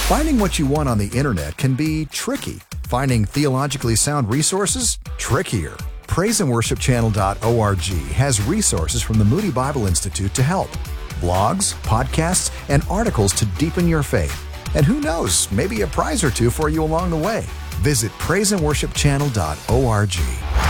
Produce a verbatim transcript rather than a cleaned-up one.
Finding what you want on the internet can be tricky. Finding theologically sound resources? Trickier. praise and worship channel dot org has resources from the Moody Bible Institute to help. Blogs, podcasts, and articles to deepen your faith. And who knows, maybe a prize or two for you along the way. Visit praise and worship channel dot org.